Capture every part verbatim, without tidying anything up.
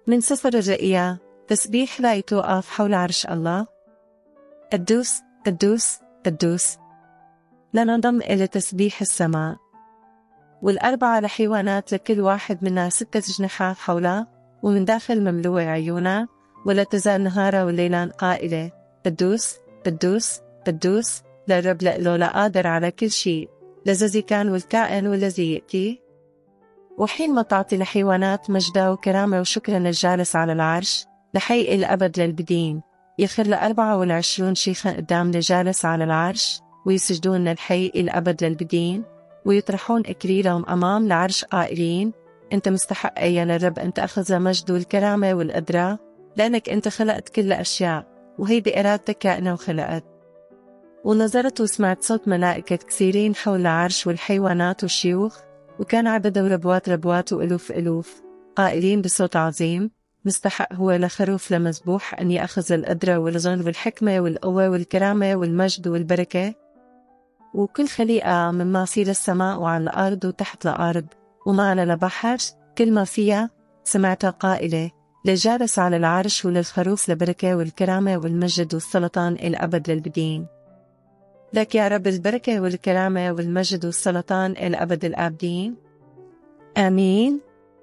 من سفر الرؤيا. تسبيح لا يتوقف حول عرش الله. قدوس قدوس قدوس. لننضم إلى تسبيح السماء. والأربعة الحيوانات لكل واحد منا ستة أجنحة حوله، ومن داخل مملوء عيونه، ولا تزال نهارا والليلان قائلة: قدوس قدوس قدوس للرب لإله لا قادر على كل شيء، لذي كان والكائن والذي يأتي. وحين ما تعطي الحيوانات مجدا وكرامة وشكرا للجالس على العرش لحي الأبد للبدين، يخر لأربعة والعشرون شيخا قدام الجالس على العرش ويسجدون للحي الأبد للبدين، ويطرحون إكليلهم أمام العرش قائلين: أنت مستحق يا للرب أن تأخذ المجد والكرامة والقدرة، لأنك أنت خلقت كل أشياء، وهي بإرادتك كائنة وخلقت. ونظرت وسمعت صوت ملائكة كثيرين حول العرش والحيوانات والشيوخ، وكان عددهم ربوات ربوات وألوف ألوف، قائلين بصوت عظيم: مستحق هو لخروف لمذبوح أن يأخذ القدرة والغنى والحكمة والقوة والكرامة والمجد والبركة. وكل خليقة مما في السماء وعلى الأرض وتحت الأرض وما على البحر كل ما فيها سمعتها قائلة: للجالس على العرش وللخروف البركة والكرامة والمجد والسلطان الأبد للبدين. لك يا رب البركة والكرامة والمجد والسلطان الأبد الآبدين. آمين.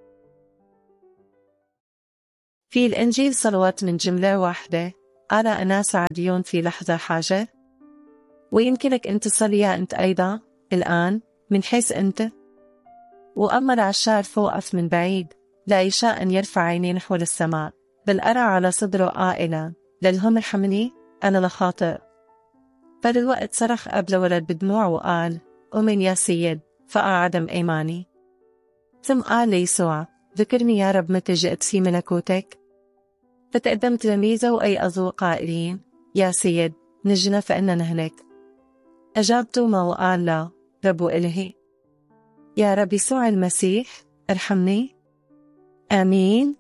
في الإنجيل صلوات من جملة واحدة أرى أنا سعديون في لحظة حاجة، ويمكنك أن تصليها أنت أيضا الآن من حيث أنت. وأما العشار فوقف من بعيد لا يشاء أن يرفع عينيه نحو السماء، بل أرى على صدره قائلا: للهم ارحمني أنا لخاطئ. فالوقت صرخ قبل ولد بدموع وقال: أؤمن يا سيد، فأعدم إيماني. ثم قال ليسوع: ذكرني يا رب متى جئت في ملكوتك. فتقدم تلاميذه وأيقظوا قائلين: يا سيد نجنا فإننا نهلك. أجاب توما وقال له: رب إلهي، يا رب يسوع المسيح ارحمني. آمين.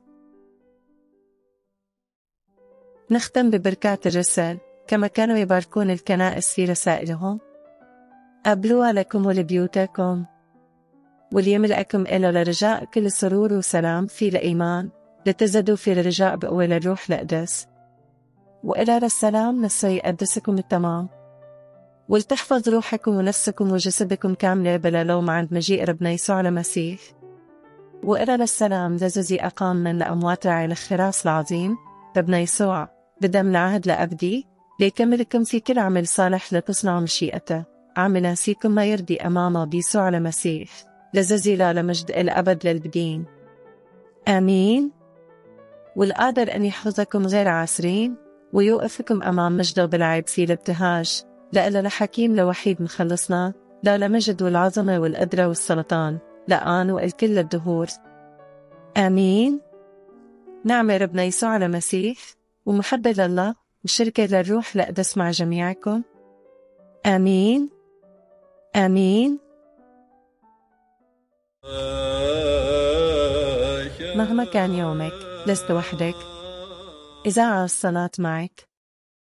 نختم ببركات الرسل كما كانوا يباركون الكنائس في رسائلهم. قبلوها لكم ولبيوتكم، وليملأكم إلى لرجاء كل سرور وسلام في الإيمان، لتزدوا في الرجاء بقوة الروح القدس، وإلى السلام نفسه يقدسكم التمام، ولتحفظ روحكم ونفسكم وجسدكم كاملة بلا لوم عند مجيء ربنا يسوع المسيح. وإلى السلام الذي أقام من الأموات راعي الخراس العظيم ربنا يسوع بدم العهد لأبدي، ليكملكم في كل عمل صالح لتصنعوا مشيئته، عاملا فيكم ما يرضي أمامه بيسوع المسيح، لذي لا لمجد الأبد للبدين. آمين. والقادر أن يحفظكم غير عاسرين ويوقفكم أمام مجده بالعيب في الابتهاج، لألا لحكيم لوحيد مخلصنا، لا لمجد والعظمة والقدرة والسلطان لآن والكل الدهور. آمين. نعمة ربنا يسوع المسيح ومحبة لله وشركة للروح القدس مع جميعكم. آمين. آمين. مهما كان يومك لست وحدك، إذاعة الصلاة معك.